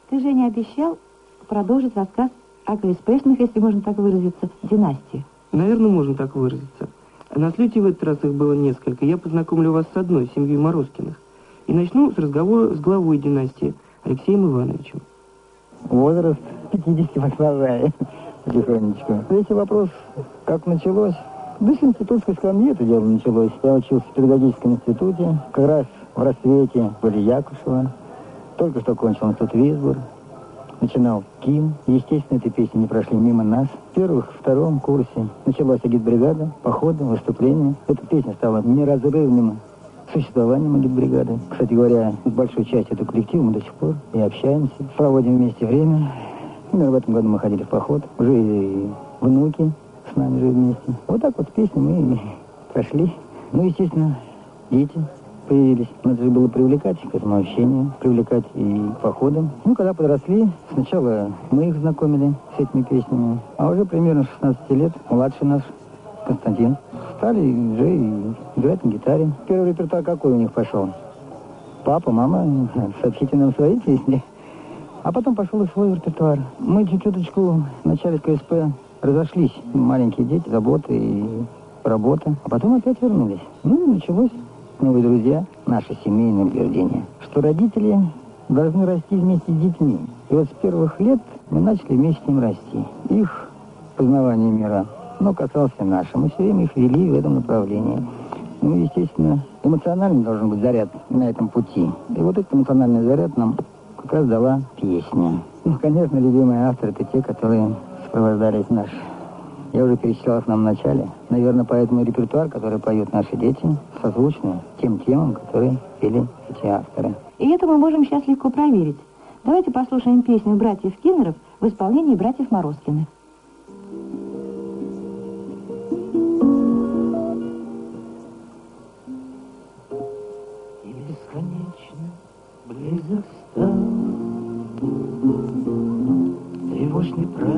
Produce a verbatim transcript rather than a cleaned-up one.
Ты, Женя, обещал продолжить рассказ о КСПшных, если можно так выразиться, династии. Наверное, можно так выразиться. На слете в этот раз их было несколько. Я познакомлю вас с одной, семьей Морозкиных. И начну с разговора с главой династии, Алексеем Ивановичем. Возраст пятидесяти подползает потихонечку. Третий вопрос, как началось? Да с институтской скамьи это дело началось. Я учился в педагогическом институте. Как раз в рассвете были Якушева. Только что кончил институт Висбор. Начинал Ким. Естественно, эти песни не прошли мимо нас. В первых, втором курсе началась агитбригада, походы, выступления. Эта песня стала неразрывным существованием агитбригады. Кстати говоря, с большой частью этого коллектива мы до сих пор и общаемся, проводим вместе время. Именно в этом году мы ходили в поход. Уже и внуки с нами жили вместе. Вот так вот песни мы прошли. Ну, естественно, дети появились. Надо же было привлекать к этому общению, привлекать и к походам. Ну, когда подросли, сначала мы их знакомили с этими песнями, а уже примерно с шестнадцати лет младший наш Константин стали уже и играть на гитаре. Первый репертуар какой у них пошел? Папа, мама, сообщите нам свои песни. А потом пошел и свой репертуар. Мы чуть-чуточку в начале КСП разошлись. Маленькие дети, заботы и работа. А потом опять вернулись. Ну и началось. Новые друзья, наше семейное убеждение, что родители должны расти вместе с детьми. И вот с первых лет мы начали вместе с ним расти. Их познавание мира, но касался нашего. Мы все время их вели в этом направлении. Ну, естественно, эмоциональный должен быть заряд на этом пути. И вот этот эмоциональный заряд нам как раз дала песня. Ну, конечно, любимые авторы — это те, которые сопровождались наш. Я уже перечислял их нам в начале. Наверное, поэтому репертуар, который поют наши дети, созвучный тем темам, которые пели эти авторы. И это мы можем сейчас легко проверить. Давайте послушаем песню братьев Киннеров в исполнении братьев Морозкиных. И бесконечно близок стал тревожный праздник.